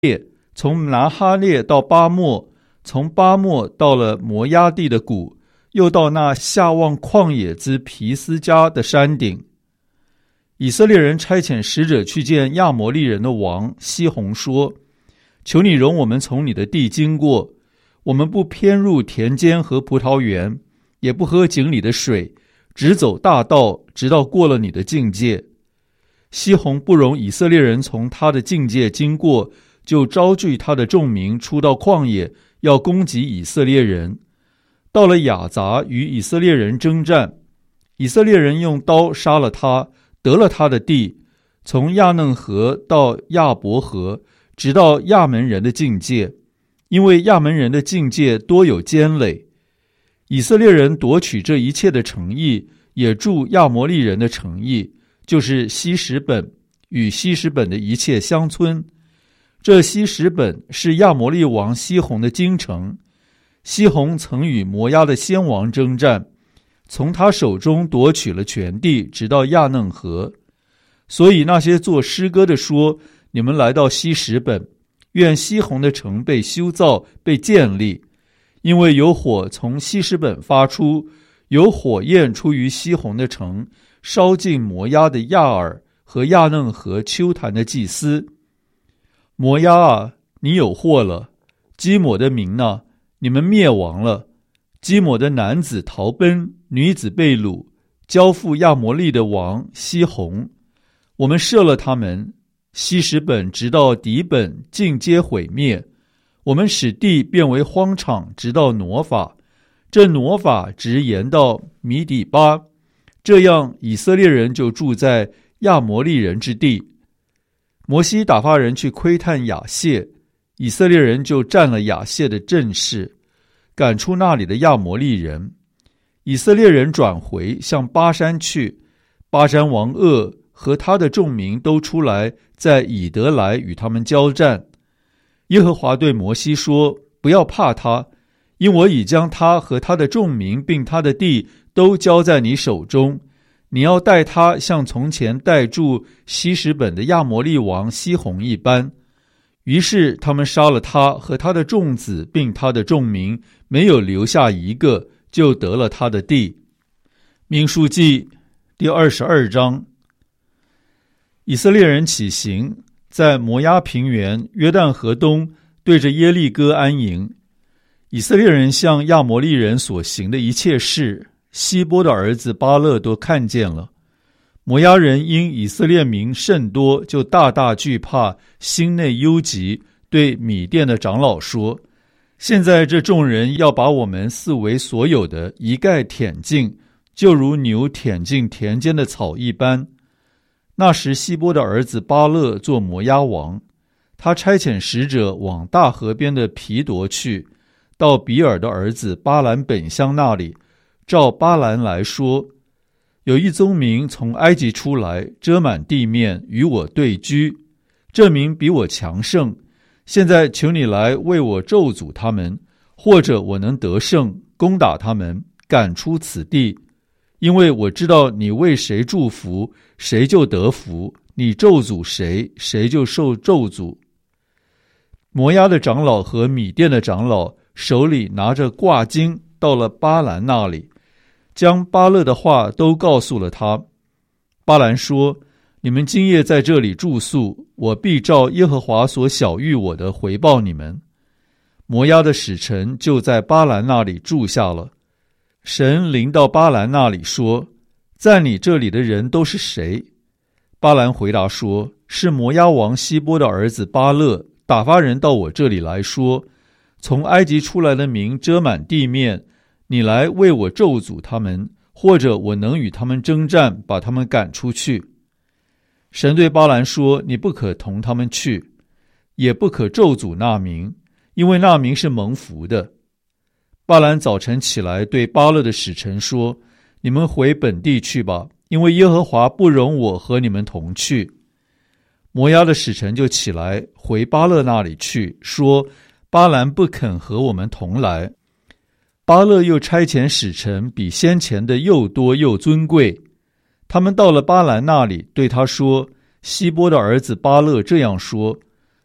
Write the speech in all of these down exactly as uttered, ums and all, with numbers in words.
列，从拿哈列到巴莫，从巴莫到了摩押地的谷，又到那下望旷野之皮斯加的山顶。以色列人差遣使者去见亚摩利人的王西宏，说：求你容我们从你的地经过，我们不偏入田间和葡萄园，也不喝井里的水，只走大道，直到过了你的境界。西宏不容以色列人从他的境界经过，就招聚他的众民出到旷野，要攻击以色列人。到了雅杂，与以色列人征战，以色列人用刀杀了他，得了他的地，从亚嫩河到亚伯河，直到亚门人的境界，因为亚门人的境界多有坚垒。以色列人夺取这一切的城邑，也住亚摩利人的城邑，就是西什本与西什本的一切乡村。这西什本是亚摩利王西宏的京城。西宏曾与摩押的先王征战，从他手中夺取了全地，直到亚嫩河。所以那些作诗歌的说：你们来到西什本，愿西宏的城被修造，被建立，因为有火从西什本发出，有火焰出于西宏的城，烧尽摩押的亚尔和亚嫩河丘坛的祭司。摩押啊，你有祸了！基抹的民啊，你们灭亡了！基抹的男子逃奔，女子被掳，交付亚摩利的王西宏。我们射了他们，西什本直到底本，尽皆毁灭。我们使地变为荒场，直到挪法。这挪法直延到米底巴，这样以色列人就住在亚摩利人之地。摩西打发人去窥探亚谢，以色列人就占了亚谢的阵势，赶出那里的亚摩利人。以色列人转回向巴山去，巴山王噩和他的众民都出来，在以德来与他们交战。耶和华对摩西说：不要怕他，因我已将他和他的众民并他的地都交在你手中。你要待他像从前待住西什本的亚摩利王西宏一般。于是他们杀了他和他的众子并他的众民，没有留下一个，就得了他的地。民数记第二十二章。以色列人起行，在摩押平原约旦河东，对着耶利哥安营。以色列人向亚摩利人所行的一切事，希波的儿子巴勒都看见了。摩押人因以色列民甚多，就大大惧怕，心内忧急，对米甸的长老说：现在这众人要把我们四围所有的一概舔尽，就如牛舔尽田间的草一般。那时希波的儿子巴勒做摩押王，他差遣使者往大河边的皮夺去，到比尔的儿子巴兰本乡那里，照巴兰来说：有一宗民从埃及出来，遮满地面，与我对居，这民比我强盛，现在求你来为我咒诅他们，或者我能得胜，攻打他们，赶出此地。因为我知道你为谁祝福，谁就得福；你咒诅谁，谁就受咒诅。摩押的长老和米甸的长老手里拿着挂金，到了巴兰那里，将巴勒的话都告诉了他。巴兰说：你们今夜在这里住宿，我必照耶和华所晓谕我的回报你们。摩押的使臣就在巴兰那里住下了。神临到巴兰那里说：在你这里的人都是谁？巴兰回答说：是摩押王希波的儿子巴勒，打发人到我这里来说：从埃及出来的民遮满地面，你来为我咒诅他们，或者我能与他们征战，把他们赶出去。神对巴兰说：你不可同他们去，也不可咒诅那民，因为那民是蒙福的。巴兰早晨起来，对巴勒的使臣说：你们回本地去吧，因为耶和华不容我和你们同去。摩押的使臣就起来，回巴勒那里去，说：巴兰不肯和我们同来。巴勒又差遣使臣，比先前的又多又尊贵。他们到了巴兰那里，对他说：希波的儿子巴勒这样说：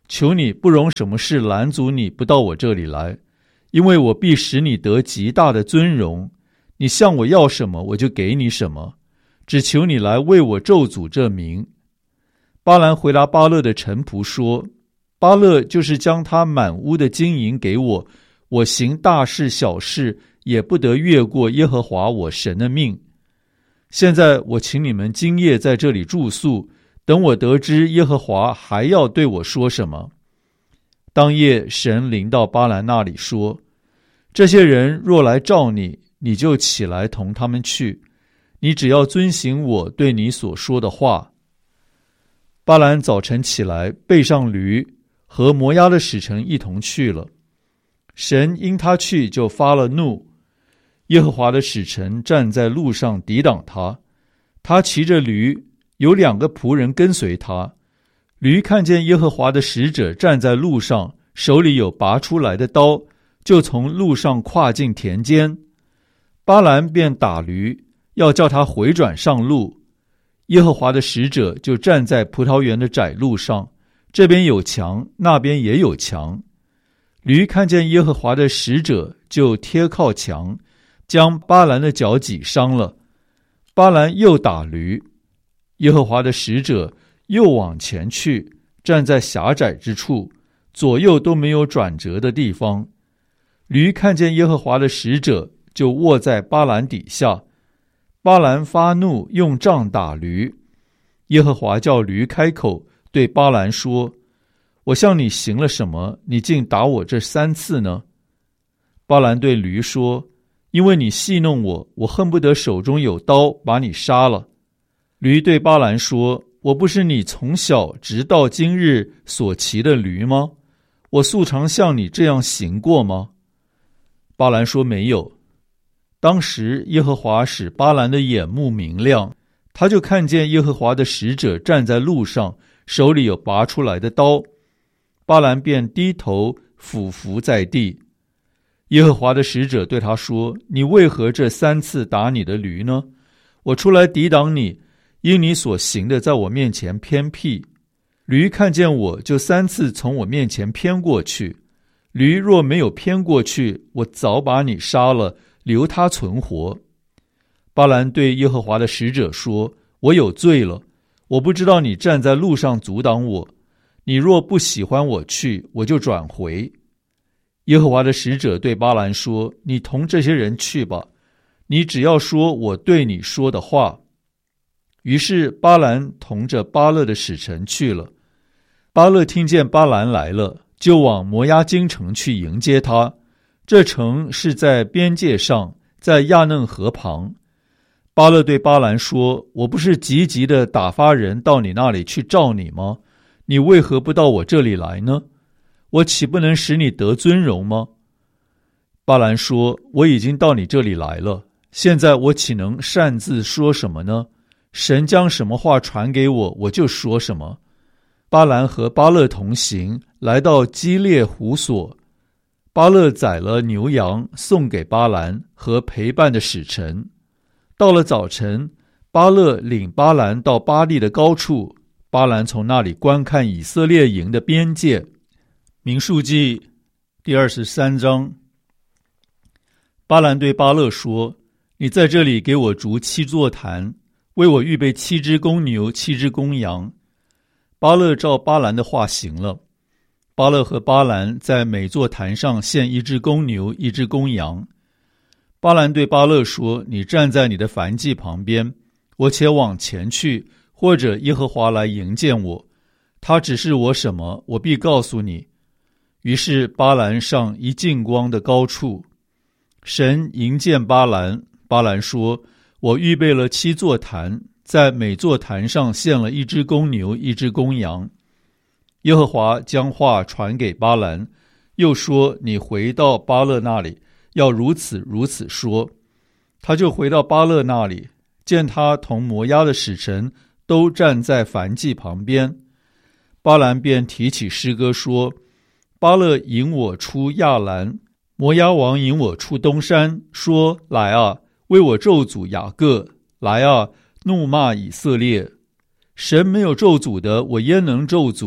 求你不容什么事拦阻你不到我这里来，因为我必使你得极大的尊荣。你向我要什么，我就给你什么，只求你来为我咒诅这名。”巴兰回答巴勒的臣仆说：“巴勒就是将他满屋的金银给我，我行大事小事也不得越过耶和华我神的命。现在我请你们今夜在这里住宿，等我得知耶和华还要对我说什么。”当夜神临到巴兰那里说：“这些人若来召你，你就起来同他们去，你只要遵行我对你所说的话。”巴兰早晨起来，背上驴，和摩押的使臣一同去了。神因他去就发了怒，耶和华的使臣站在路上抵挡他，他骑着驴，有两个仆人跟随他。驴看见耶和华的使者站在路上，手里有拔出来的刀，就从路上跨进田间。巴兰便打驴，要叫他回转上路。耶和华的使者就站在葡萄园的窄路上，这边有墙，那边也有墙。驴看见耶和华的使者，就贴靠墙，将巴兰的脚挤伤了。巴兰又打驴，耶和华的使者又往前去，站在狭窄之处，左右都没有转折的地方。驴看见耶和华的使者，就卧在巴兰底下。巴兰发怒，用杖打驴。耶和华叫驴开口，对巴兰说：“我向你行了什么，你竟打我这三次呢？”巴兰对驴说：“因为你戏弄我，我恨不得手中有刀把你杀了。”驴对巴兰说：“我不是你从小直到今日所骑的驴吗？我素常像你这样行过吗？”巴兰说：“没有。”当时耶和华使巴兰的眼目明亮，他就看见耶和华的使者站在路上，手里有拔出来的刀。巴兰便低头俯伏在地。耶和华的使者对他说：“你为何这三次打你的驴呢？我出来抵挡你，因你所行的在我面前偏僻。驴看见我，就三次从我面前偏过去。驴若没有偏过去，我早把你杀了，留他存活。”巴兰对耶和华的使者说：“我有罪了，我不知道你站在路上阻挡我。你若不喜欢我去，我就转回。”耶和华的使者对巴兰说：“你同这些人去吧，你只要说我对你说的话。”于是巴兰同着巴勒的使臣去了。巴勒听见巴兰来了，就往摩押京城去迎接他。这城是在边界上，在亚嫩河旁。巴勒对巴兰说：“我不是急急的打发人到你那里去召你吗？你为何不到我这里来呢？我岂不能使你得尊荣吗？”巴兰说：“我已经到你这里来了，现在我岂能擅自说什么呢？神将什么话传给我，我就说什么。”巴兰和巴勒同行，来到基列胡所。巴勒宰了牛羊，送给巴兰和陪伴的使臣。到了早晨，巴勒领巴兰到巴力的高处，巴兰从那里观看以色列营的边界。民数记第二十三章。巴兰对巴勒说：“你在这里给我筑七座坛，为我预备七只公牛，七只公羊。”巴勒照巴兰的话行了。巴勒和巴兰在每座坛上献一只公牛，一只公羊。巴兰对巴勒说：“你站在你的燔祭旁边，我且往前去，或者耶和华来迎见我，他指示我什么，我必告诉你。”于是巴兰上一近光的高处，神迎见巴兰。巴兰说：“我预备了七座坛，在每座坛上献了一只公牛，一只公羊。”耶和华将话传给巴兰，又说：“你回到巴勒那里，要如此如此说。”他就回到巴勒那里，见他同摩押的使臣都站在燔祭旁边。巴兰便提起诗歌说：“巴勒引我出亚兰，摩押王引我出东山，说：来啊，为我咒诅雅各，来啊，怒骂以色列。神没有咒诅的，我焉能咒诅？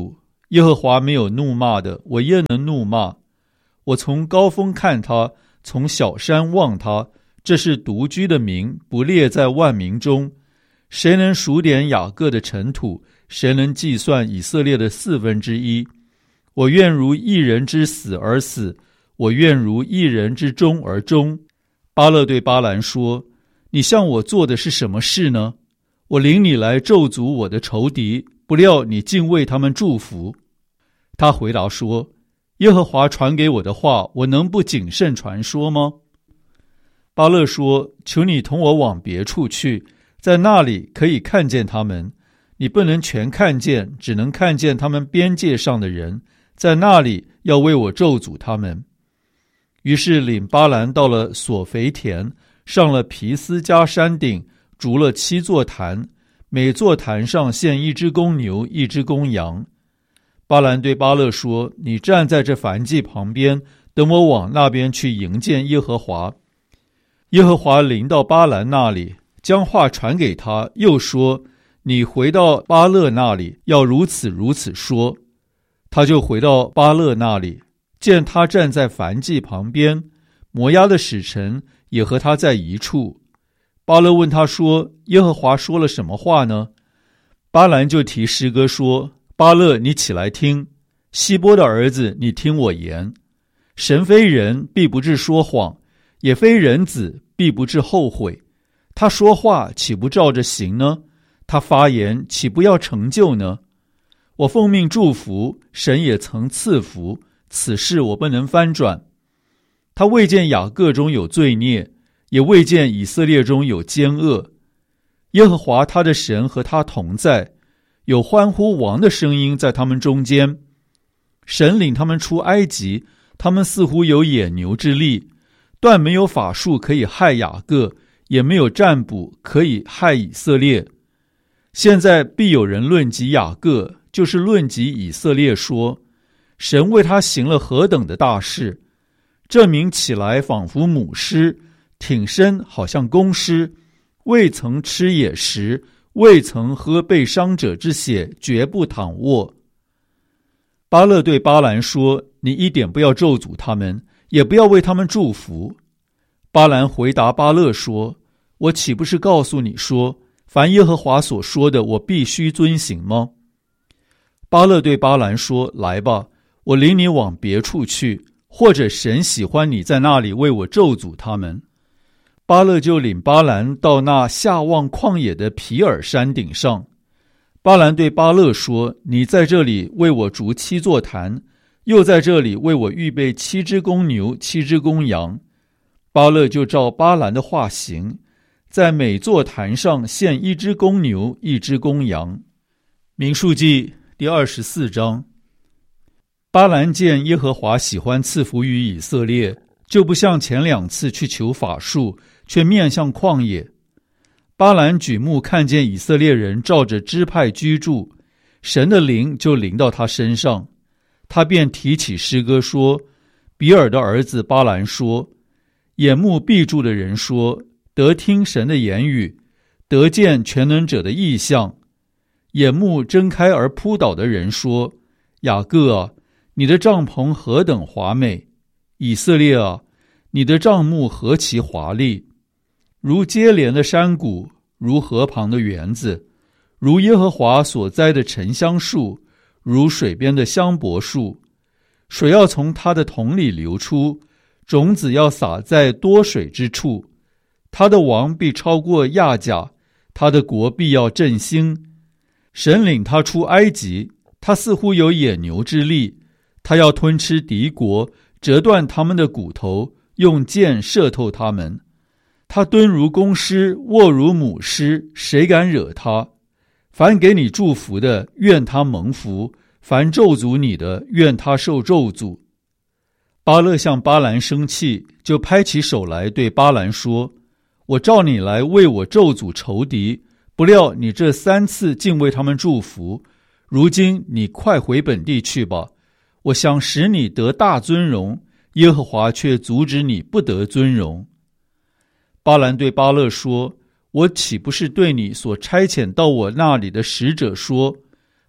耶和华没有怒骂的，我焉能怒骂？我从高峰看他，从小山望他，这是独居的民，不列在万民中。谁能数点雅各的尘土？谁能计算以色列的四分之一？我愿如一人之死而死，我愿如一人之终而终。巴勒对巴兰说：你向我做的是什么事呢？我领你来咒诅我的仇敌，不料你竟为他们祝福。他回答说：耶和华传给我的话，我能不谨慎传说吗？巴勒说：求你同我往别处去，在那里可以看见他们。你不能全看见，只能看见他们边界上的人，在那里要为我咒诅他们。于是领巴兰到了索肥田，上了皮斯加山顶，筑了七座坛，每座坛上献一只公牛，一只公羊。巴兰对巴勒说：你站在这燔祭旁边，等我往那边去迎见耶和华。耶和华临到巴兰那里，将话传给他，又说：你回到巴勒那里，要如此如此说。他就回到巴勒那里，见他站在燔祭旁边，摩押的使臣也和他在一处。巴勒问他说：耶和华说了什么话呢？巴兰就提诗歌说：巴勒，你起来听，希波的儿子，你听我言。神非人，必不至说谎，也非人子，必不至后悔。他说话岂不照着行呢？他发言岂不要成就呢？我奉命祝福，神也曾赐福，此事我不能翻转。他未见雅各中有罪孽，也未见以色列中有奸恶。耶和华他的神和他同在，有欢呼王的声音在他们中间。神领他们出埃及，他们似乎有野牛之力，断没有法术可以害雅各，也没有占卜可以害以色列。现在必有人论及雅各，就是论及以色列，说：神为他行了何等的大事！这民起来仿佛母狮，挺身好像公狮，未曾吃野食，未曾喝被伤者之血，绝不躺卧。巴勒对巴兰说：你一点不要咒诅他们，也不要为他们祝福。巴兰回答巴勒说：我岂不是告诉你说，凡耶和华所说的，我必须遵行吗？巴勒对巴兰说：来吧，我领你往别处去，或者神喜欢你在那里为我咒诅他们。巴勒就领巴兰到那下望旷野的皮尔山顶上。巴兰对巴勒说：你在这里为我筑七座坛，又在这里为我预备七只公牛，七只公羊。巴勒就照巴兰的话行，在每座坛上献一只公牛，一只公羊。民数记第二十四章。巴兰见耶和华喜欢赐福于以色列，就不像前两次去求法术，却面向旷野。巴兰举目看见以色列人照着支派居住，神的灵就临到他身上。他便提起诗歌说：比尔的儿子巴兰说，眼目闭住的人说，得听神的言语，得见全能者的异象。眼目睁开而扑倒的人说：雅各啊，你的帐篷何等华美！以色列啊，你的帐幕何其华丽！如接连的山谷，如河旁的园子，如耶和华所栽的沉香树，如水边的香柏树。水要从它的桶里流出，种子要撒在多水之处。他的王必超过亚甲，他的国必要振兴。神领他出埃及，他似乎有野牛之力，他要吞吃敌国，折断他们的骨头，用箭射透他们。他蹲如公狮，卧如母狮，谁敢惹他？凡给你祝福的，愿他蒙福；凡咒诅你的，愿他受咒诅。巴勒向巴兰生气，就拍起手来对巴兰说：我召你来为我咒诅仇敌，不料你这三次竟为他们祝福。如今你快回本地去吧，我想使你得大尊荣，耶和华却阻止你不得尊荣。巴兰对巴勒说：我岂不是对你所差遣到我那里的使者说，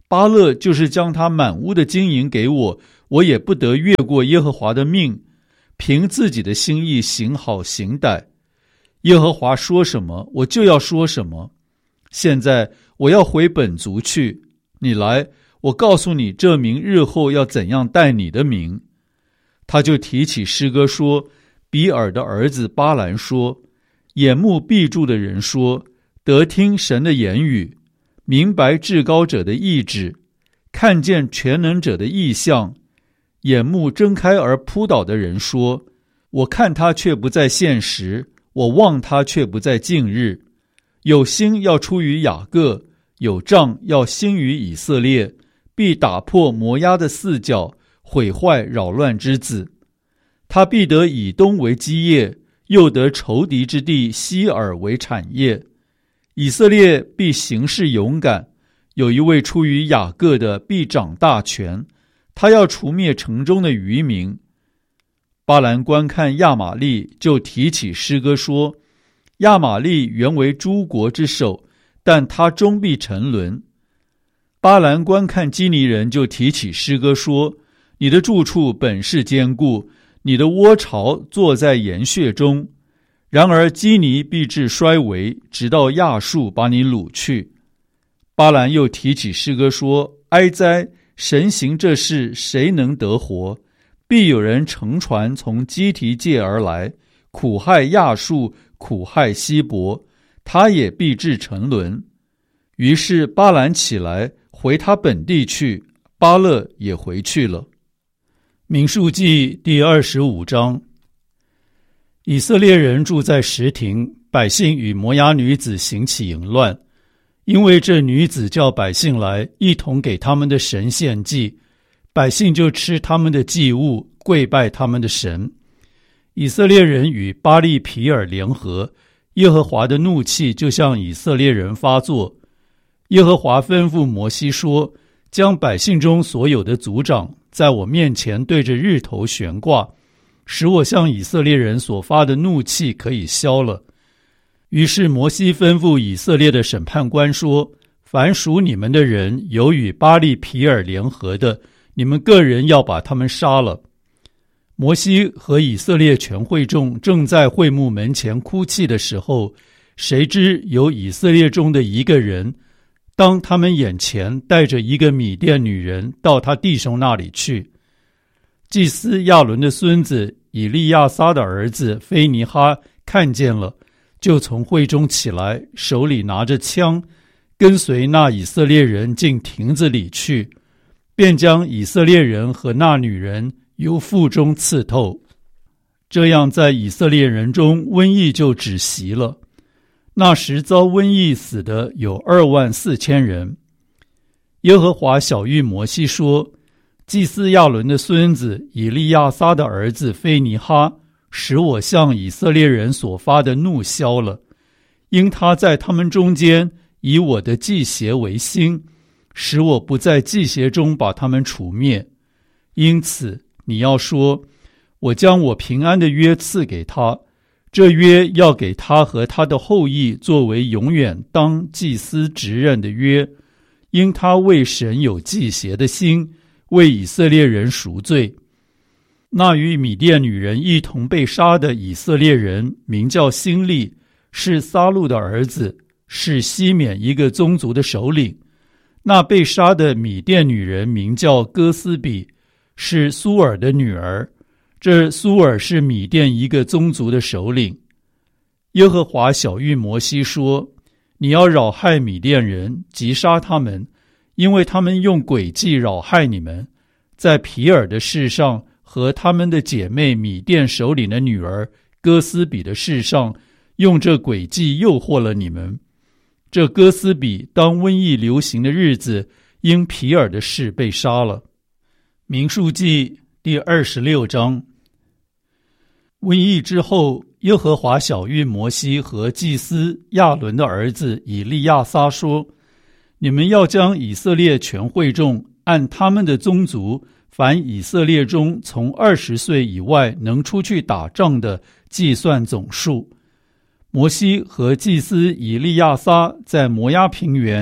巴勒就是将他满屋的金银给我，我也不得越过耶和华的命，凭自己的心意行好行歹。耶和华说什么，我就要说什么。现在我要回本族去，你来，我告诉你这民日后要怎样待你的名。他就提起诗歌说，比尔的儿子巴兰说，眼目闭住的人说，得听神的言语，明白至高者的意志，看见全能者的意象。眼目睁开而扑倒的人说，我看他却不在现实，我望他却不在近日。有星要出于雅各，有杖要兴于以色列，必打破摩押的四角，毁坏扰乱之子。他必得以东为基业，又得仇敌之地西珥为产业。以色列必行事勇敢，有一位出于雅各的必掌大权，他要除灭城中的渔民。巴兰观看亚玛利，就提起诗歌说，亚玛利原为诸国之首，但他终必沉沦。巴兰观看基尼人，就提起诗歌说，你的住处本是坚固，你的窝巢坐在岩穴中。然而基尼必至衰微，直到亚述把你掳去。巴兰又提起诗歌说，哀哉，神行这事，谁能得活？必有人乘船从基提界而来，苦害亚述，苦害希伯，他也必至沉沦。于是巴兰起来回他本地去，巴勒也回去了。民数记第二十五章。以色列人住在什亭，百姓与摩押女子行起淫乱，因为这女子叫百姓来，一同给他们的神献祭，百姓就吃他们的祭物，跪拜他们的神。以色列人与巴利皮尔联合，耶和华的怒气就向以色列人发作。耶和华吩咐摩西说，将百姓中所有的族长在我面前对着日头悬挂，使我向以色列人所发的怒气可以消了。于是摩西吩咐以色列的审判官说，凡属你们的人有与巴利皮尔联合的，你们个人要把他们杀了。摩西和以色列全会众正在会幕门前哭泣的时候，谁知有以色列中的一个人，当他们眼前带着一个米甸女人到他弟兄那里去。祭司亚伦的孙子以利亚撒的儿子菲尼哈看见了，就从会中起来，手里拿着枪，跟随那以色列人进亭子里去，便将以色列人和那女人由腹中刺透。这样在以色列人中瘟疫就止息了。那时遭瘟疫死的有二万四千人。耶和华晓谕摩西说，祭司亚伦的孙子以利亚撒的儿子菲尼哈，使我向以色列人所发的怒消了，因他在他们中间以我的祭邪为心，使我不在祭邪中把他们除灭。因此你要说，我将我平安的约赐给他，这约要给他和他的后裔作为永远当祭司职任的约，因他为神有祭邪的心，为以色列人赎罪。那与米甸女人一同被杀的以色列人名叫辛利，是撒路的儿子，是西缅一个宗族的首领。那被杀的米甸女人名叫哥斯比，是苏尔的女儿，这苏尔是米甸一个宗族的首领。耶和华晓谕摩西说，你要扰害米甸人，击杀他们，因为他们用诡计扰害你们，在皮尔的事上和他们的姐妹米甸首领的女儿哥斯比的事上，用这诡计诱惑了你们。这哥斯比当瘟疫流行的日子，因皮尔的事被杀了。民数记第二十六章。瘟疫之后，耶和华晓谕摩西和祭司亚伦的儿子以利亚撒说，你们要将以色列全会众按他们的宗族，凡以色列中从二十岁以外能出去打仗的计算总数。摩西和祭司以利亚撒在摩押平原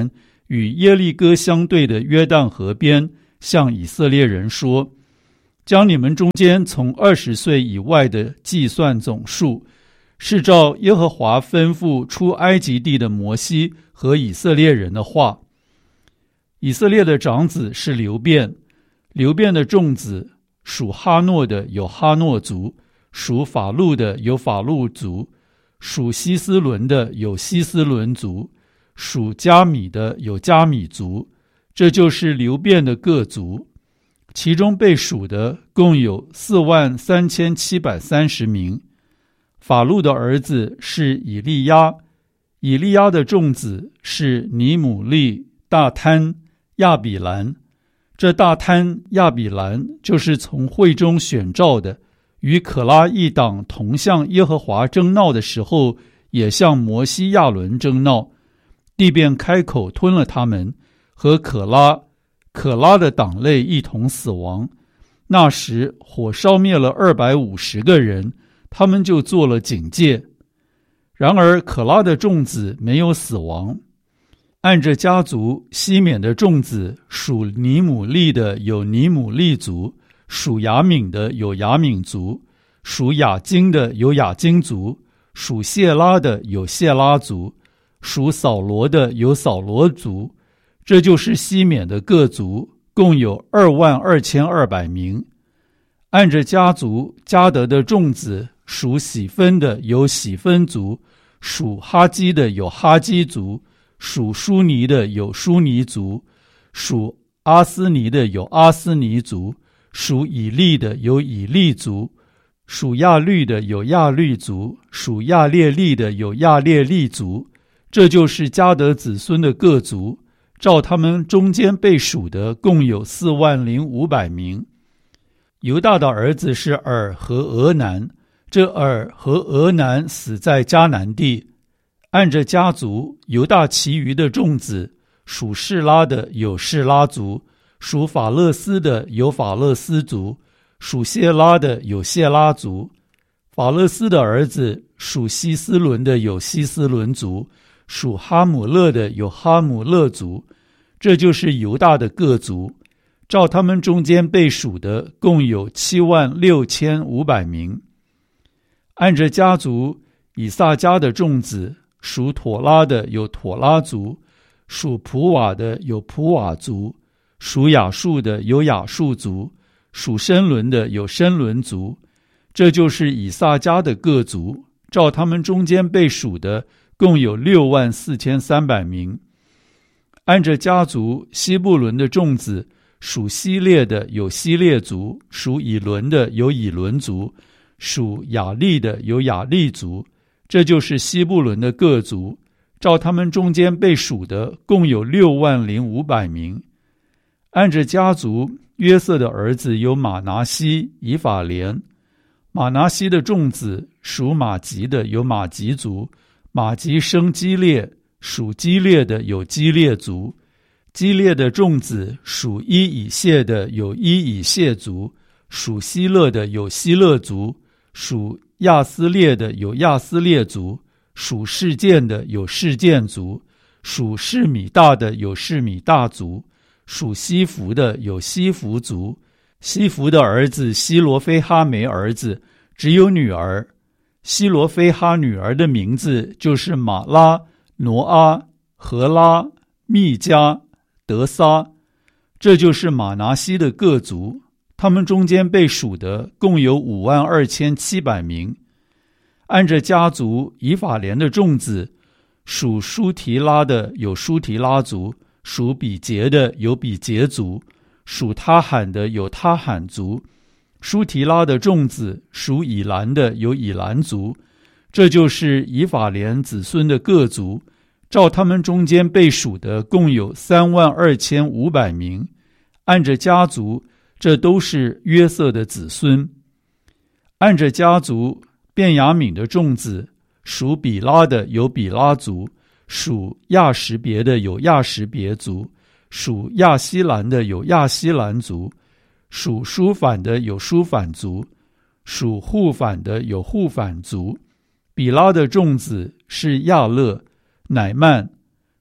与耶利哥相对的约旦河边，向以色列人说：将你们中间从二十岁以外的计算总数，是照耶和华吩咐出埃及地的摩西和以色列人的话。以色列的长子是流便，流便的众子属哈诺的有哈诺族，属法路的有法路族，属希斯伦的有希斯伦族，属加米的有加米族。这就是流便的各族，其中被数的共有四万三千七百三十名。法路的儿子是以利亚，以利亚的众子是尼姆利、大贪、亚比兰。这大贪、亚比兰就是从会中选召的，与可拉一党同向耶和华争闹的时候，也向摩西亚伦争闹，地便开口吞了他们，和可拉、可拉的党类一同死亡。那时火烧灭了二百五十个人，他们就做了警戒。然而可拉的众子没有死亡。按着家族，西缅的众子属尼姆利的有尼姆利族，属亚敏的有亚敏族，属亚金的有亚金族，属谢拉的有谢拉族，属扫罗的有扫罗族。这就是西缅的各族，共有二万二千二百名。按着家族，迦得的众子属喜分的有喜分族，属哈基的有哈基族，属舒尼的有舒尼族，属阿斯尼的有阿斯尼族，属以利的有以利族，属亚律的有亚律族，属亚列利的有亚列利族。这就是迦得子孙的各族，照他们中间被数的共有四万零五百名。犹大的儿子是尔和俄南，这尔和俄南死在迦南地。按着家族，犹大其余的众子属示拉的有示拉族，属法勒斯的有法勒斯族，属谢拉的有谢拉族。法勒斯的儿子属希斯伦的有希斯伦族，属哈姆勒的有哈姆勒族。这就是犹大的各族，照他们中间被数的共有七万六千五百名。按着家族，以萨迦的众子属妥拉的有妥拉族，属普瓦的有普瓦族，属亚述的有亚述族，属申伦的有申伦族。这就是以萨迦的各族，照他们中间被数的共有六万四千三百名。按着家族，西布伦的众子属希列的有希列族，属以伦的有以伦族，属雅利的有雅利族。这就是西布伦的各族，照他们中间被数的共有六万零五百名。按着家族，约瑟的儿子有马拿西、以法莲。马拿西的众子属马吉的有马吉族，马吉生基列，属基列的有基列族。基列的众子属伊以谢的有伊以谢族，属希勒的有希勒族，属亚斯列的有亚斯列族，属示剑的有示剑族，属示米大的有示米大族，属西弗的有西弗族。西弗的儿子希罗非哈没儿子，只有女儿。希罗非哈女儿的名字就是马拉、挪阿、荷拉、密加、德撒。这就是马拿西的各族，他们中间被数的共有五万二千七百名。按着家族，以法莲的众子属舒提拉的有舒提拉族，属比杰的有比杰族，属他罕的有他罕族。舒提拉的众子属以兰的有以兰族。这就是以法莲子孙的各族，照他们中间被数的共有三万二千五百名。按着家族，这都是约瑟的子孙。按着家族，便雅悯的众子属比拉的有比拉族，属亚什别的有亚什别族，属亚希兰的有亚希兰族，属舒反的有舒反族，属户反的有户反族。比拉的众子是亚勒、乃曼，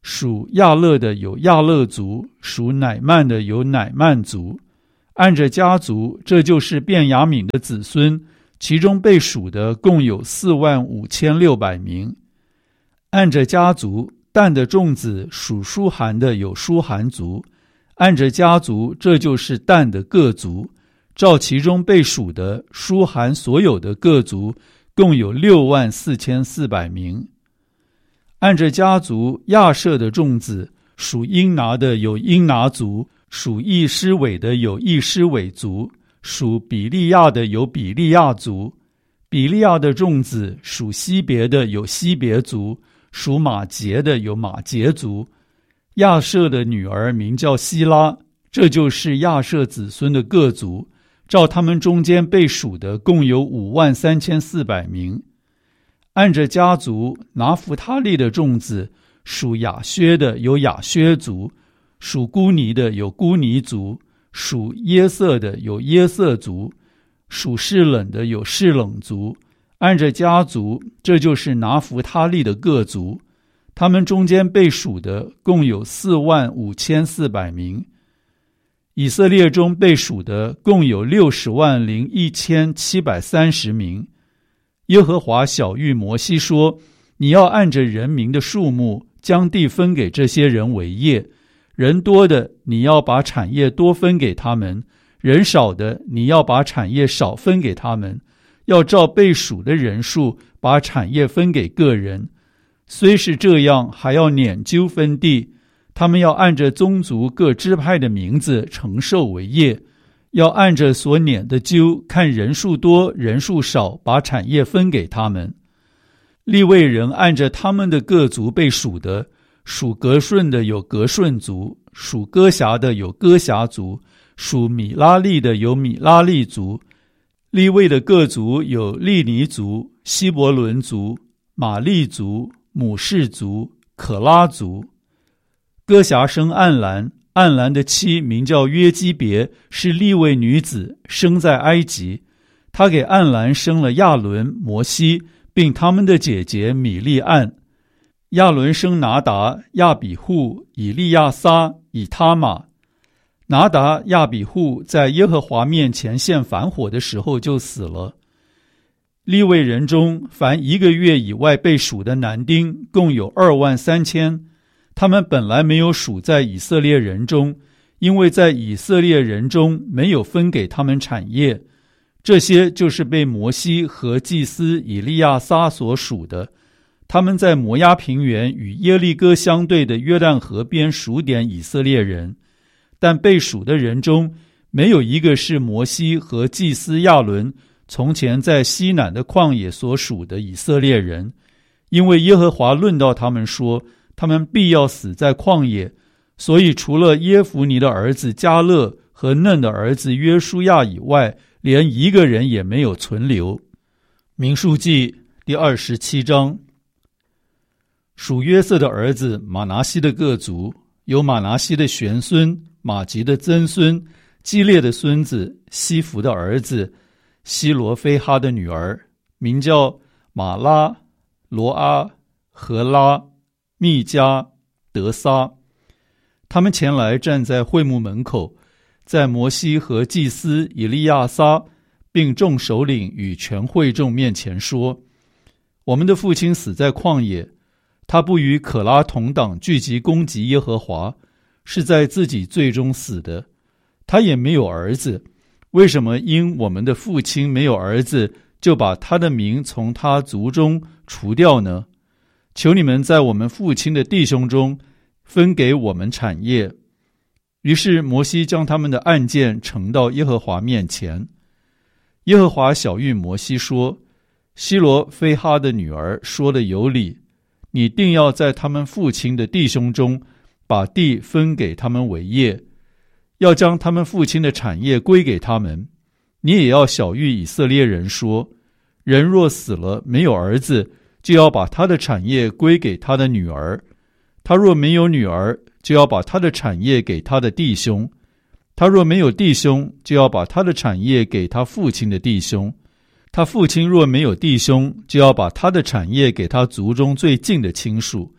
属亚勒的有亚勒族，属乃曼的有乃曼族。按着家族，这就是便雅悯的子孙，其中被数的共有四万五千六百名。按着家族，但的众子属舒韩的有舒韩族。按着家族，这就是但的各族，照其中被数的舒韩所有的各族，共有六万四千四百名。按着家族，亚舍的众子属因拿的有因拿族，属易施伟的有易施伟族，属比利亚的有比利亚族。比利亚的众子属西别的有西别族，属马杰的有马杰族。亚舍的女儿名叫希拉，这就是亚舍子孙的各族，照他们中间被数的共有五万三千四百名。按着家族，拿弗他利的众子属亚薛的有亚薛族，属孤尼的有孤尼族，属耶色的有耶色族，属士冷的有士冷族。按着家族，这就是拿弗他利的各族，他们中间被数的共有四万五千四百名。以色列中被数的共有六十万零一千七百三十名。耶和华晓谕摩西说：你要按着人民的数目，将地分给这些人为业。人多的，你要把产业多分给他们；人少的，你要把产业少分给他们。要照被数的人数，把产业分给个人。虽是这样，还要撵阄分地。他们要按着宗族各支派的名字承受为业，要按着所撵的阄，看人数多人数少，把产业分给他们。利未人按着他们的各族被数的，属革顺的有革顺族，属哥辖的有哥辖族，属米拉利的有米拉利族。利未的各族有利尼族、希伯伦族、玛利族、母士族、可拉族。哥辖生暗兰，暗兰的妻名叫约基别，是利未女子，生在埃及。她给暗兰生了亚伦、摩西，并他们的姐姐米利暗。亚伦生拿达、亚比户、以利亚撒、以他玛。拿达、亚比户在耶和华面前献燔火的时候就死了。利未人中，凡一个月以外被数的男丁共有二万三千。他们本来没有数在以色列人中，因为在以色列人中没有分给他们产业。这些就是被摩西和祭司以利亚撒所属的。他们在摩押平原与耶利哥相对的约旦河边数点以色列人，但被数的人中没有一个是摩西和祭司亚伦从前在西南的旷野所属的以色列人，因为耶和华论到他们说，他们必要死在旷野，所以除了耶孚尼的儿子迦勒和嫩的儿子约书亚以外，连一个人也没有存留。民数记第二十七章。属约瑟的儿子马拿西的各族，有马拿西的玄孙、马吉的曾孙、基列的孙子、西弗的儿子、希罗非哈的女儿，名叫马拉、罗阿、荷拉、密加、德撒。他们前来站在会幕门口，在摩西和祭司以利亚撒并众首领与全会众面前说：我们的父亲死在旷野，他不与可拉同党聚集攻击耶和华，是在自己罪中死的。他也没有儿子，为什么因我们的父亲没有儿子，就把他的名从他族中除掉呢？求你们在我们父亲的弟兄中分给我们产业。于是摩西将他们的案件呈到耶和华面前。耶和华晓谕摩西说：希罗非哈的女儿说的有理，你定要在他们父亲的弟兄中把地分给他们为业，要将他们父亲的产业归给他们。你也要晓谕以色列人说：人若死了没有儿子，就要把他的产业归给他的女儿；他若没有女儿，就要把他的产业给他的弟兄；他若没有弟兄，就要把他的产业给他父亲的弟兄；他父亲若没有弟兄，就要把他的产业给他族中最近的亲属。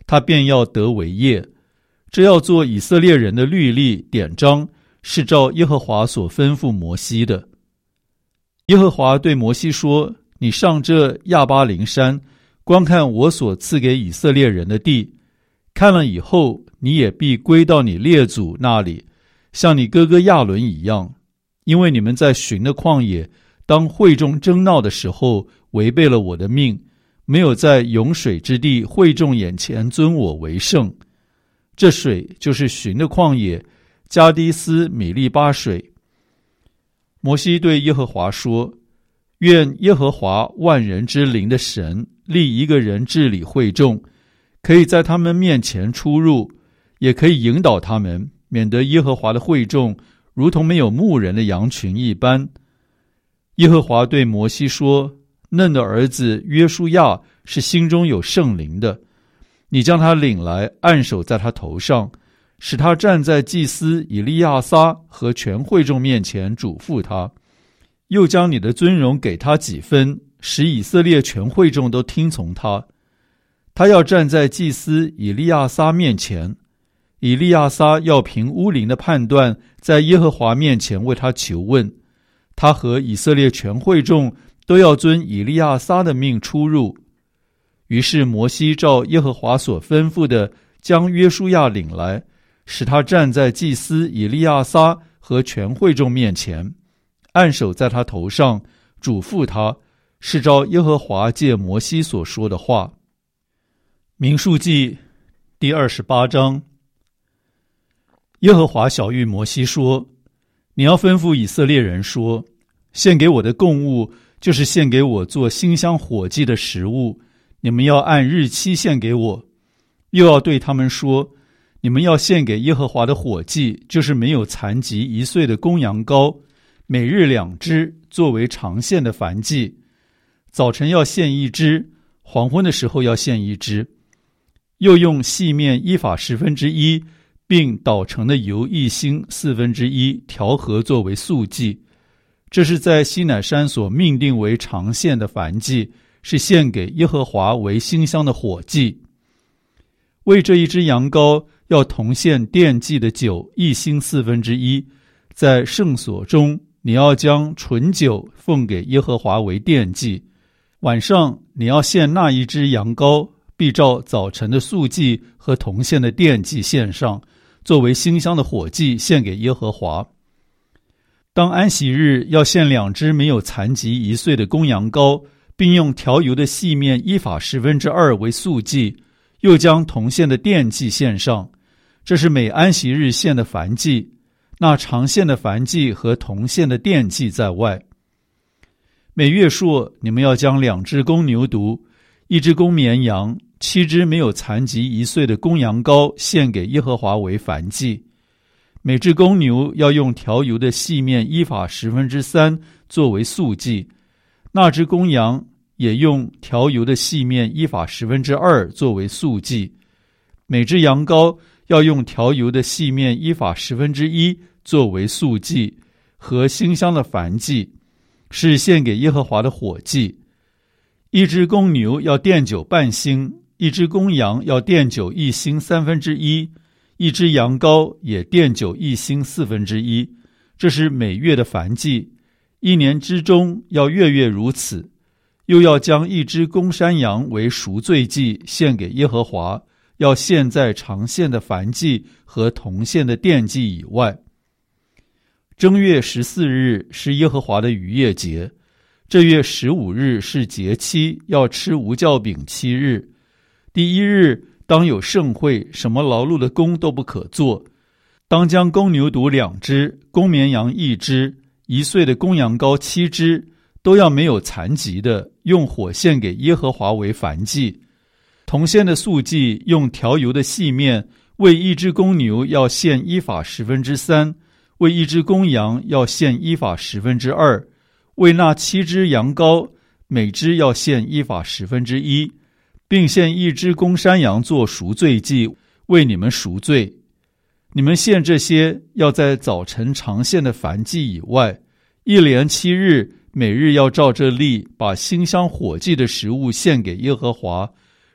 他便要得为业。这要做以色列人的律例典章，是照耶和华所吩咐摩西的。耶和华对摩西说：你上这亚巴琳山，观看我所赐给以色列人的地，看了以后，你也必归到你列祖那里，像你哥哥亚伦一样，因为你们在寻的旷野，当会众争闹的时候，违背了我的命，没有在涌水之地会众眼前尊我为圣。这水就是寻的旷野，加低斯米利巴水。摩西对耶和华说：愿耶和华万人之灵的神立一个人治理会众，可以在他们面前出入，也可以引导他们，免得耶和华的会众如同没有牧人的羊群一般。耶和华对摩西说：嫩的儿子约书亚是心中有圣灵的，你将他领来，按手在他头上，使他站在祭司以利亚撒和全会众面前嘱咐他，又将你的尊荣给他几分，使以色列全会众都听从他。他要站在祭司以利亚撒面前，以利亚撒要凭乌灵的判断，在耶和华面前为他求问。他和以色列全会众都要遵以利亚撒的命出入。于是摩西照耶和华所吩咐的，将约书亚领来，使他站在祭司以利亚撒和全会众面前，按手在他头上，嘱咐他，是照耶和华借摩西所说的话。民数记第二十八章。耶和华晓谕摩西说：你要吩咐以色列人说，献给我的供物，就是献给我做馨香火祭的食物，你们要按日期献给我。又要对他们说，你们要献给耶和华的火祭，就是没有残疾一岁的公羊羔，每日两只，作为常献的燔祭。早晨要献一只，黄昏的时候要献一只。又用细面依法十分之一，并捣成的油一星四分之一调和作为素祭。这是在西乃山所命定为常献的燔祭，是献给耶和华为馨香的火祭。为这一只羊羔，要同献奠祭的酒一星四分之一。在圣所中，你要将醇酒奉给耶和华为奠祭。晚上你要献那一只羊羔，必照早晨的素祭和同献的奠祭献上，作为馨香的火祭献给耶和华。当安息日要献两只没有残疾一岁的公羊羔，并用调油的细面依法十分之二为素祭，又将同献的奠祭献上。这是每安息日献的燔祭，那常献的燔祭和同献的奠祭在外。每月朔，你们要将两只公牛犊，一只公绵羊，七只没有残疾一岁的公羊羔献给耶和华为燔祭。每只公牛要用调油的细面依法十分之三作为素祭，那只公羊也用调油的细面依法十分之二作为素祭。每只羊羔要用调油的细面依法十分之一作为素祭和馨香的燔祭，是献给耶和华的火祭。一只公牛要奠酒半星，一只公羊要奠酒一星三分之一，一只羊羔也奠酒一星四分之一。这是每月的燔祭，一年之中要月月如此。又要将一只公山羊为赎罪祭献给耶和华，要献在常献的燔祭和同献的奠祭以外。正月十四日是耶和华的逾越节，这月十五日是节期，要吃无酵饼七日。第一日当有盛会，什么劳碌的工都不可做。当将公牛犊两只，公绵羊一只，一岁的公羊羔七只，都要没有残疾的，用火献给耶和华为燔祭。同献的素祭，用调油的细面，为一只公牛要献依法十分之三，为一只公羊要献依法十分之二，为那七只羊羔，每只要献依法十分之一，并献一只公山羊做赎罪祭，为你们赎罪。你们献这些，要在早晨常献的燔祭以外，一连七日，每日要照这例，把馨香火祭的食物献给耶和华，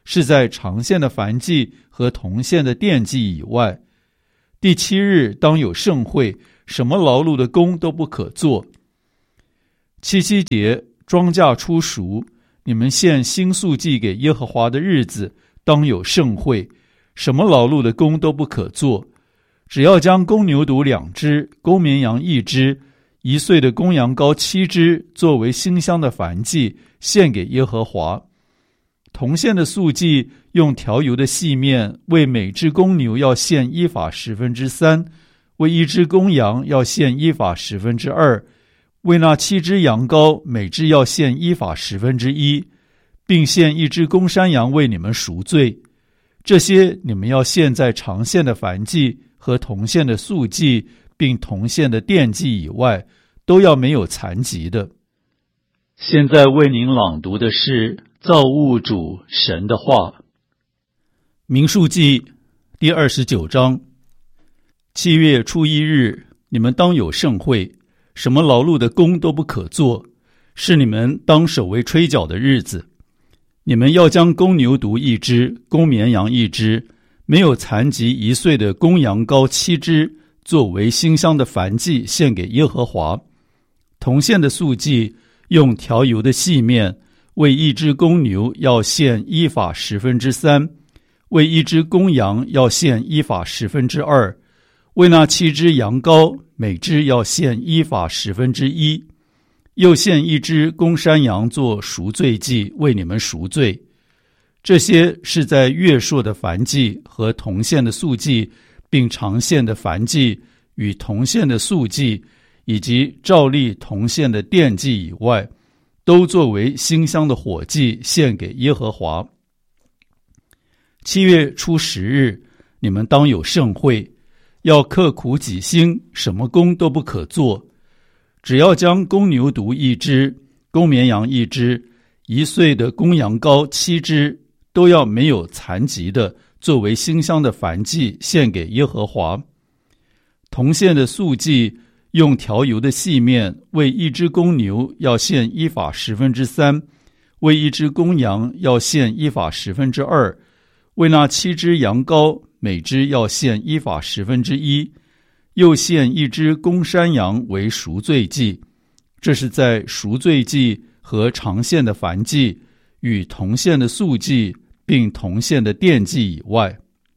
是在长线的燔祭和同线的奠祭以外。第七日当有盛会，什么劳碌的工都不可做。七夕节庄稼出熟，你们献新素祭给耶和华的日子，当有盛会，什么劳碌的工都不可做。只要将公牛犊两只，公绵羊一只，一岁的公羊羔七只，作为馨香的燔祭，献给耶和华。同献的素祭，用调油的细面，为每只公牛要献一法十分之三，为一只公羊要献一法十分之二，为那七只羊羔，每只要献一法十分之一，并献一只公山羊为你们赎罪。这些你们要献在长线的燔祭和同线的素祭，并同线的奠祭以外，都要没有残疾的。现在为您朗读的是造物主神的话。民数记第二十九章。七月初一日，你们当有盛会，什么劳碌的工都不可做，是你们当守为吹角的日子。你们要将公牛犊一只，公绵羊一只，没有残疾一岁的公羊羔七只，作为馨香的燔祭，献给耶和华。同线的素祭，用调油的细面，为一只公牛要献一法十分之三，为一只公羊要献一法十分之二，为那七只羊羔，每只要献一法十分之一。又献一只公山羊做赎罪祭，为你们赎罪。这些是在月朔的燔祭和同线的素祭，并长线的燔祭与同线的素祭，以及照例同线的奠祭以外，都作为馨香的火祭，献给耶和华。七月初十日，你们当有盛会，要刻苦己心，什么工都不可做。只要将公牛犊一只，公绵羊一只，一岁的公羊羔七只，都要没有残疾的，作为馨香的燔祭，献给耶和华。同线的素祭，用调油的细面，为一只公牛要献一法十分之三，为一只公羊要献一法十分之二，为那七只羊羔，每只要献一法十分之一。又献一只公山羊为赎罪祭，这是在赎罪祭和长线的燔祭与同线的素祭并同线的奠祭以外。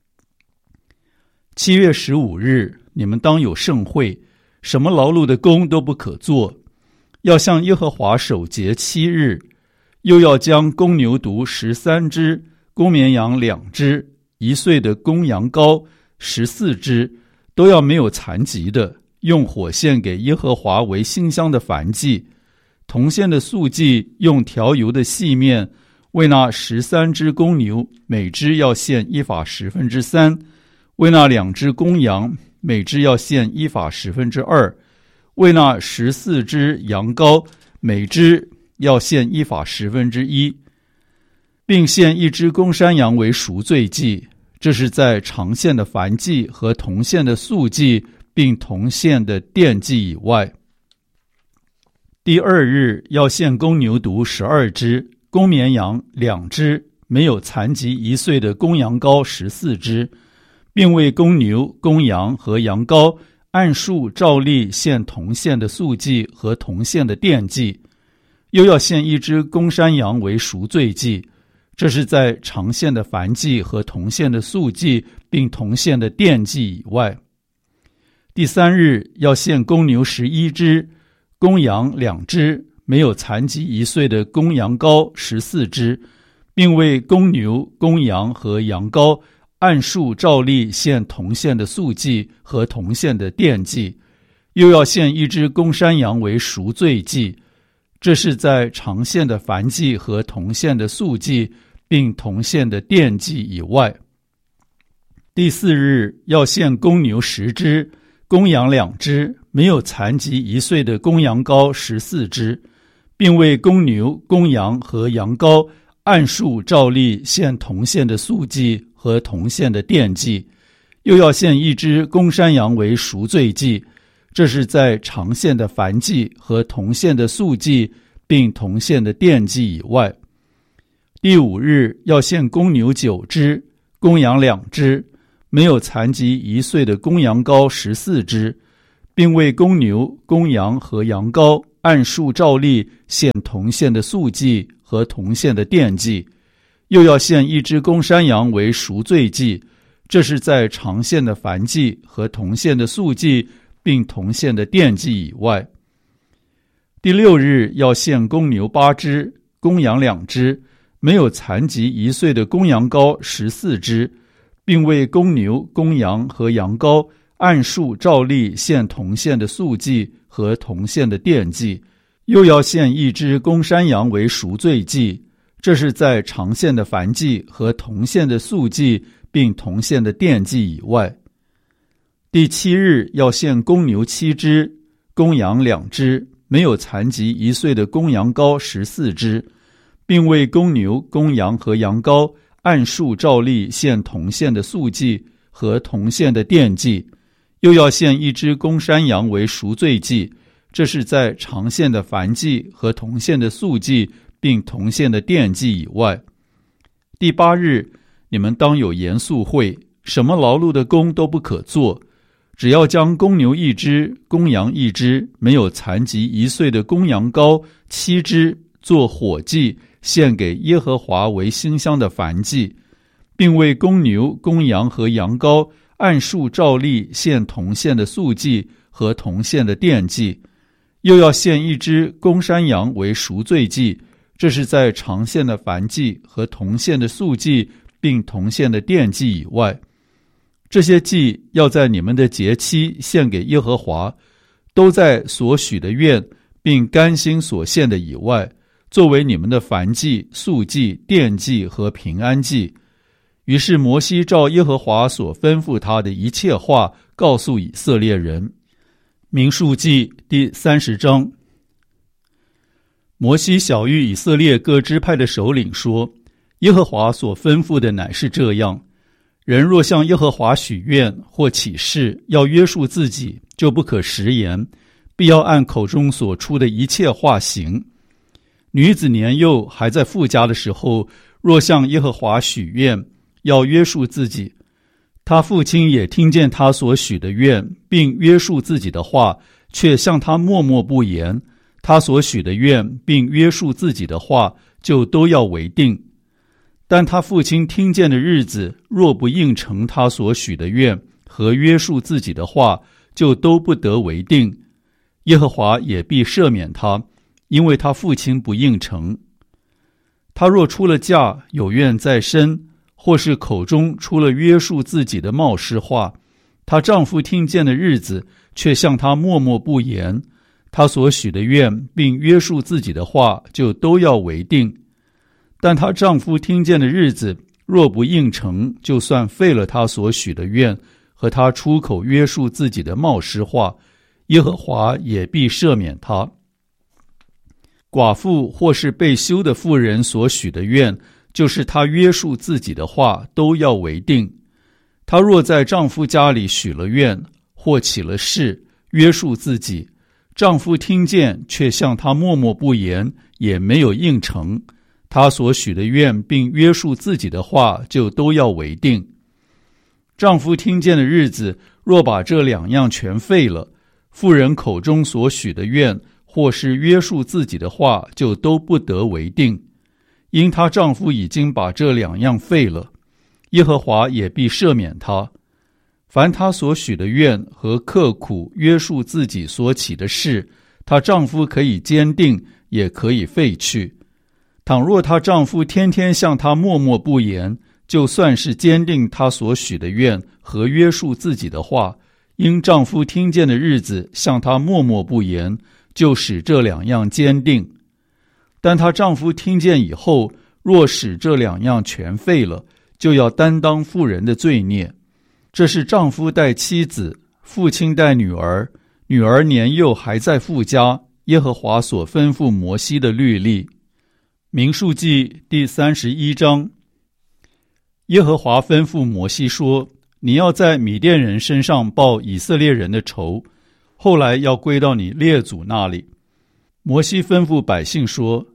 七月十五日，你们当有盛会，什么劳碌的工都不可做，要向耶和华守节七日。又要将公牛犊十三只，公绵羊两只，一岁的公羊羔十四只，都要没有残疾的，用火献给耶和华为馨香的燔祭。同线的素祭，用调油的细面，为那十三只公牛，每只要献一法十分之三，为那两只公羊，每只要献一法十分之二，为那十四只羊羔，每只要献一法十分之一，并献一只公山羊为赎罪祭。这是在长线的燔祭和同线的素祭并同线的奠祭以外。第二日要献公牛犊十二只，公绵羊两只，没有残疾一岁的公羊羔十四只，并为公牛、公羊和羊羔按数照例献同线的素祭和同线的奠祭。又要献一只公山羊为赎罪祭，这是在长线的燔祭和同线的素祭并同线的奠祭以外。第三日要献公牛十一只，公羊两只，没有残疾一岁的公羊羔十四只，并为公牛、公羊和羊羔按数照例献同线的素祭和同线的奠祭。又要献一只公山羊为赎罪祭，这是在长线的燔祭和同线的素祭并同线的奠祭以外。第四日要献公牛十只，公羊两只，没有残疾一岁的公羊羔十四只，并为公牛、公羊和羊羔按数照例献同线的素祭和同线的奠祭。又要献一只公山羊为赎罪祭，这是在长线的燔祭和同线的素祭并同线的奠祭以外。 第五日要献公牛九只，公羊两只，没有残疾一岁的公羊羔十四只，并为公牛、公羊和羊羔按数照例献同献的素祭和同献的奠祭，又要献一只公山羊为赎罪祭，这是在常献的燔祭和同献的素祭并同献的奠祭以外。第六日要献公牛八只，公羊两只，没有残疾一岁的公羊羔十四只，并为公牛、公羊和羊羔按数照例献同献的素祭和同献的奠祭，又要献一只公山羊为赎罪祭，这是在常献的燔祭和同献的素祭并同献的奠祭以外。第七日要献公牛七只，公羊两只，没有残疾一岁的公羊羔十四只，并为公牛、公羊和羊羔按数照例献同献的素祭和同献的奠祭，又要献一只公山羊为赎罪祭，这是在常献的燔祭和同献的素祭并同献的奠祭以外。第八日，你们当有严肃会，什么劳碌的工都不可做，只要将公牛一只，公羊一只，没有残疾一岁的公羊羔七只做火祭，献给耶和华为馨香的燔祭，并为公牛、公羊和羊羔按数照例献同献的素祭和同献的奠祭，又要献一只公山羊为赎罪祭，这是在常献的燔祭和同献的素祭并同献的奠祭以外。这些祭要在你们的节期献给耶和华，都在所许的愿并甘心所献的以外，作为你们的燔祭、素祭、奠祭和平安祭。于是摩西照耶和华所吩咐他的一切话告诉以色列人。民数记第三十章。摩西晓谕以色列各支派的首领说，耶和华所吩咐的乃是这样，人若向耶和华许愿或起誓要约束自己，就不可食言，必要按口中所出的一切话行。女子年幼还在父家的时候，若向耶和华许愿要约束自己，他父亲也听见他所许的愿并约束自己的话，却向他默默不言，他所许的愿并约束自己的话就都要为定。但他父亲听见的日子，若不应承他所许的愿和约束自己的话，就都不得为定。耶和华也必赦免他，因为他父亲不应承。他若出了嫁，有愿在身，或是口中出了约束自己的冒失话，她丈夫听见的日子，却向她默默不言，她所许的愿并约束自己的话，就都要为定。但她丈夫听见的日子，若不应承，就算废了她所许的愿和她出口约束自己的冒失话，耶和华也必赦免她。寡妇或是被休的妇人所许的愿，就是她约束自己的话，都要为定。她若在丈夫家里许了愿，或起了誓，约束自己，丈夫听见却向她默默不言，也没有应承，她所许的愿并约束自己的话，就都要为定。丈夫听见的日子，若把这两样全废了，妇人口中所许的愿或是约束自己的话，就都不得为定，因她丈夫已经把这两样废了，耶和华也必赦免她。凡她所许的愿和刻苦约束自己所起的事，她丈夫可以坚定，也可以废去。倘若她丈夫天天向她默默不言，就算是坚定她所许的愿和约束自己的话，因丈夫听见的日子向她默默不言，就使这两样坚定。但她丈夫听见以后，若使这两样全废了，就要担当妇人的罪孽。这是丈夫带妻子，父亲带女儿，女儿年幼还在父家，耶和华所吩咐摩西的律例。民数记第三十一章。耶和华吩咐摩西说，你要在米甸人身上报以色列人的仇，后来要归到你列祖那里。摩西吩咐百姓说，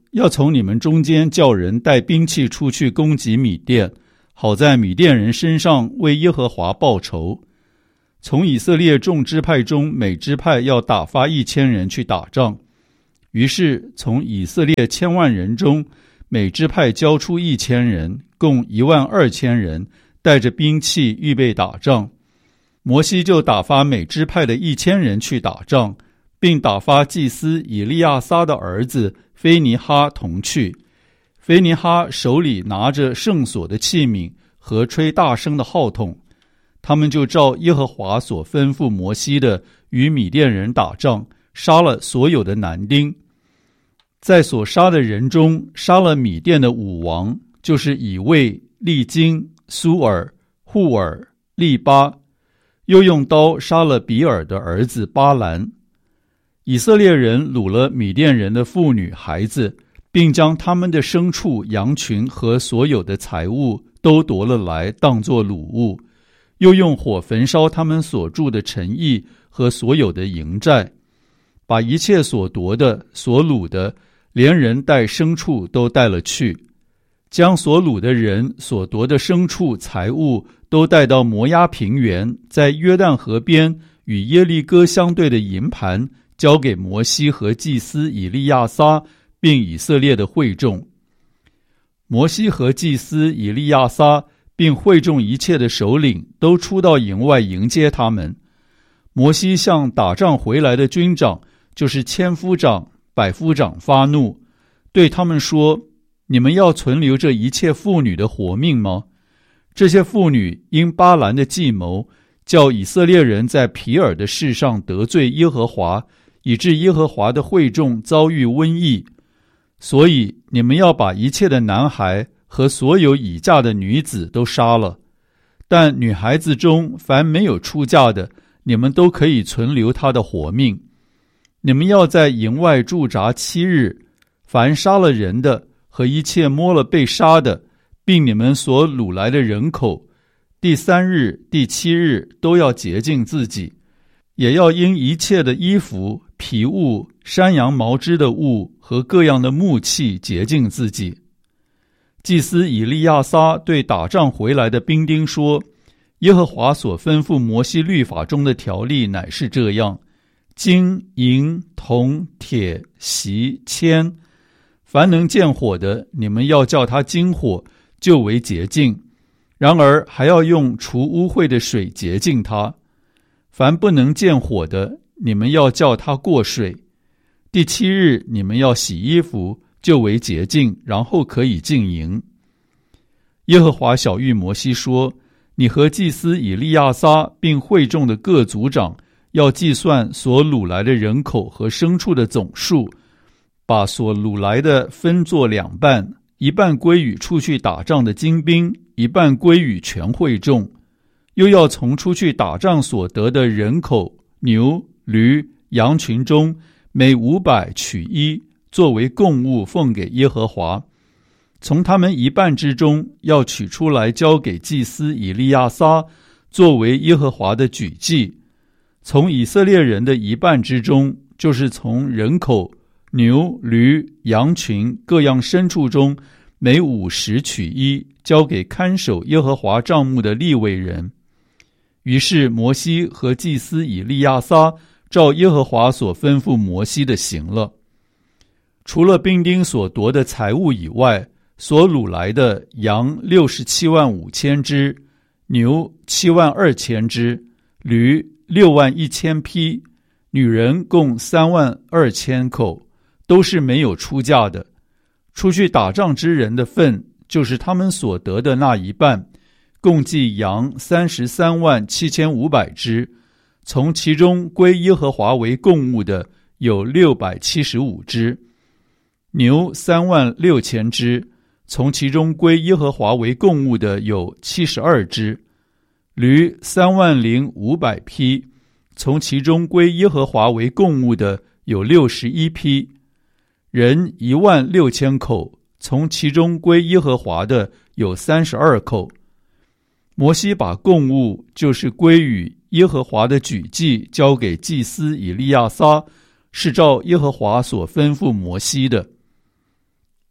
要从你们中间叫人带兵器出去攻击米甸，好在米甸人身上为耶和华报仇。从以色列众支派中，每支派要打发一千人去打仗。于是从以色列千万人中，每支派交出一千人，共一万二千人，带着兵器预备打仗。摩西就打发每支派的一千人去打仗，并打发祭司以利亚撒的儿子菲尼哈同去。菲尼哈手里拿着圣所的器皿和吹大声的号筒，他们就照耶和华所吩咐摩西的，与米甸人打仗，杀了所有的男丁。在所杀的人中，杀了米甸的五王，就是以卫、利金、苏尔、户尔、利巴，又用刀杀了比尔的儿子巴兰。以色列人掳了米甸人的妇女孩子，并将他们的牲畜、羊群和所有的财物都夺了来，当作掳物，又用火焚烧他们所住的城邑和所有的营寨，把一切所夺的、所掳的，连人带牲畜都带了去，将所掳的人所夺的牲畜财物都带到摩押平原，在约旦河边与耶利哥相对的营盘，交给摩西和祭司以利亚撒，并以色列的会众。摩西和祭司以利亚撒并会众一切的首领都出到营外迎接他们。摩西向打仗回来的军长，就是千夫长、百夫长发怒，对他们说：你们要存留这一切妇女的活命吗？这些妇女因巴兰的计谋，叫以色列人在皮尔的事上得罪耶和华，以致耶和华的会众遭遇瘟疫。所以你们要把一切的男孩和所有已嫁的女子都杀了，但女孩子中凡没有出嫁的，你们都可以存留她的活命。你们要在营外驻扎七日，凡杀了人的和一切摸了被杀的，并你们所掳来的人口，第三日、第七日都要洁净自己，也要因一切的衣服、皮物、山羊毛织的物和各样的木器洁净自己。祭司以利亚撒对打仗回来的兵丁说：耶和华所吩咐摩西律法中的条例乃是这样：金、银、铜、铁、锡、铅，凡能见火的，你们要叫它金火，就为洁净。然而还要用除污秽的水洁净它。凡不能见火的，你们要叫它过水。第七日你们要洗衣服，就为洁净，然后可以进营。耶和华晓谕摩西说：你和祭司以利亚撒并会众的各族长，要计算所掳来的人口和牲畜的总数，把所掳来的分作两半，一半归与出去打仗的精兵，一半归与全会众。又要从出去打仗所得的人口、牛、驴、羊群中，每五百取一，作为供物奉给耶和华。从他们一半之中，要取出来交给祭司以利亚撒，作为耶和华的举祭。从以色列人的一半之中，就是从人口、牛、驴、羊群各样牲畜中，每五十取一，交给看守耶和华帐幕的利未人。于是摩西和祭司以利亚撒照耶和华所吩咐摩西的行了。除了兵丁所夺的财物以外，所掳来的羊六十七万五千只，牛七万二千只，驴六万一千匹，女人共三万二千口，都是没有出嫁的。出去打仗之人的份，就是他们所得的那一半，共计羊三十三万七千五百只，从其中归耶和华为供物的有六百七十五只。牛三万六千只，从其中归耶和华为供物的有七十二只。驴三万零五百匹，从其中归耶和华为供物的有六十一匹。人一万六千口，从其中归耶和华的有三十二口。摩西把供物，就是归与耶和华的举祭，交给祭司以利亚撒，是照耶和华所吩咐摩西的。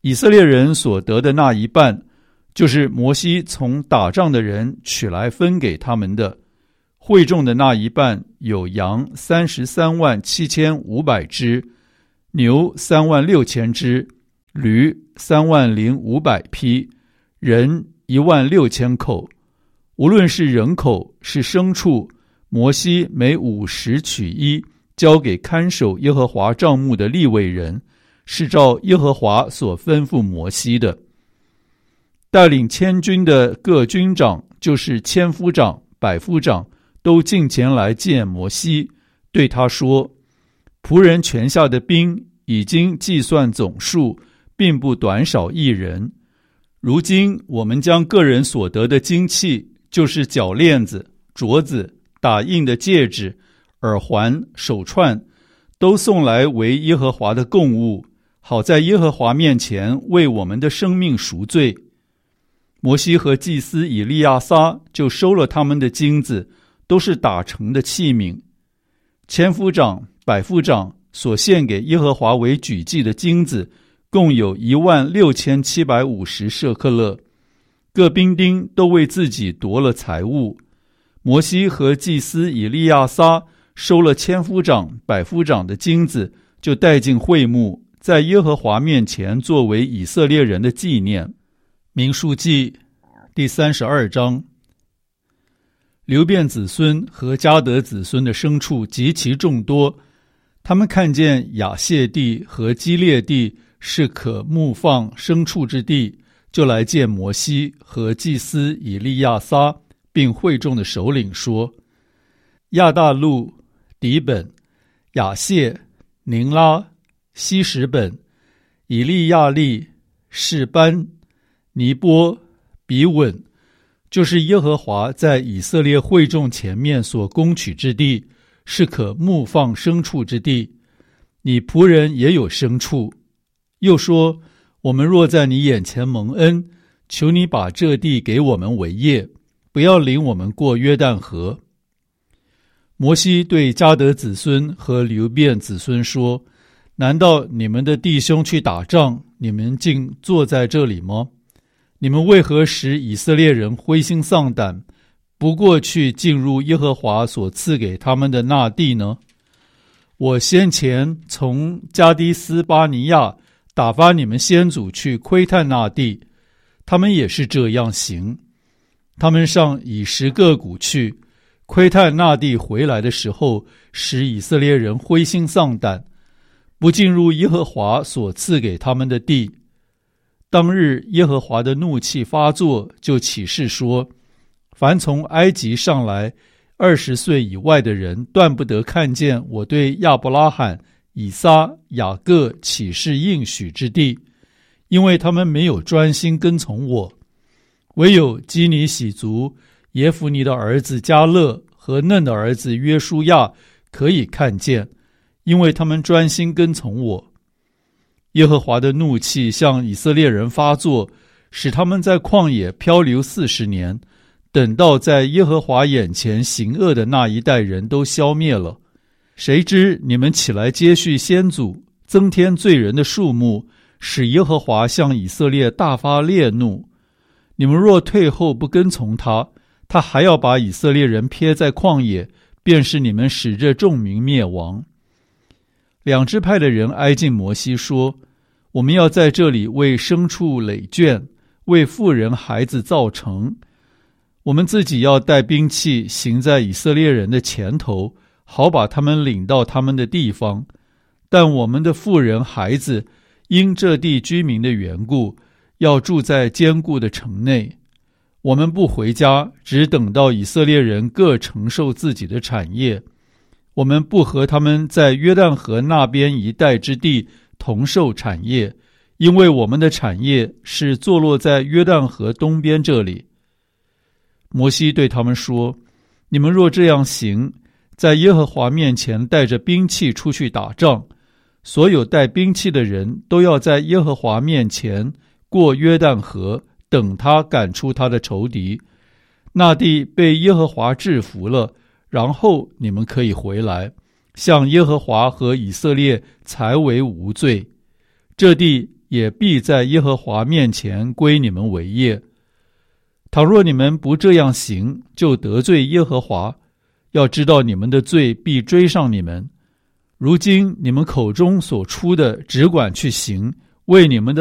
以色列人所得的那一半，就是摩西从打仗的人取来分给他们的。会众的那一半有羊三十三万七千五百只，牛三万六千只，驴三万零五百匹，人一万六千口。无论是人口是牲畜，摩西每五十取一，交给看守耶和华帐幕的利未人，是照耶和华所吩咐摩西的。带领千军的各军长，就是千夫长、百夫长，都进前来见摩西，对他说：仆人权下的兵已经计算总数，并不短少一人。如今我们将个人所得的金器，就是脚链子、镯子、打印的戒指、耳环、手串，都送来为耶和华的供物，好在耶和华面前为我们的生命赎罪。摩西和祭司以利亚撒就收了他们的金子，都是打成的器皿。千夫长、百夫长所献给耶和华为举祭的金子，共有一万六千七百五十舍克勒。各兵丁都为自己夺了财物。摩西和祭司以利亚撒收了千夫长、百夫长的金子，就带进会幕，在耶和华面前作为以色列人的纪念。民数记第三十二章。流便子孙和迦得子孙的牲畜极其众多，他们看见亚谢地和基列地是可牧放牲畜之地，就来见摩西和祭司以利亚撒，并会众的首领说：亚大路、底本、亚谢、宁拉、希实本、以利亚利、示班、尼波、比稳，就是耶和华在以色列会众前面所攻取之地，是可牧放牲畜之地。你仆人也有牲畜。又说：我们若在你眼前蒙恩，求你把这地给我们为业，不要领我们过约旦河。摩西对迦得子孙和流便子孙说：难道你们的弟兄去打仗，你们竟坐在这里吗？你们为何使以色列人灰心丧胆，不过去进入耶和华所赐给他们的那地呢？我先前从加迪斯巴尼亚打发你们先祖去窥探那地，他们也是这样行。他们上以实各谷去窥探那地，回来的时候，使以色列人灰心丧胆，不进入耶和华所赐给他们的地。当日耶和华的怒气发作，就起誓说：凡从埃及上来二十岁以外的人，断不得看见我对亚伯拉罕、以撒、雅各起誓应许之地，因为他们没有专心跟从我。唯有基尼喜族耶孚尼的儿子迦勒和嫩的儿子约书亚可以看见，因为他们专心跟从我。耶和华的怒气向以色列人发作，使他们在旷野漂流四十年，等到在耶和华眼前行恶的那一代人都消灭了。谁知你们起来接续先祖，增添罪人的数目，使耶和华向以色列大发烈怒。你们若退后不跟从他，他还要把以色列人撇在旷野，便是你们使这众民灭亡。两支派的人挨近摩西说：我们要在这里为牲畜垒圈，为妇人孩子造城。我们自己要带兵器行在以色列人的前头，好把他们领到他们的地方。但我们的妇人孩子因这地居民的缘故，要住在坚固的城内。我们不回家，只等到以色列人各承受自己的产业。我们不和他们在约旦河那边一带之地同受产业，因为我们的产业是坐落在约旦河东边这里。摩西对他们说：你们若这样行，在耶和华面前带着兵器出去打仗，所有带兵器的人都要在耶和华面前过约旦河，等他赶出他的仇敌。那地被耶和华制服了，然后你们可以回来，向耶和华和以色列才为无罪。这地也必在耶和华面前归你们为业。倘若你们不这样行，就得罪耶和华，要知道你们的罪必追上你们。如今你们口中所出的，只管去行，为你们的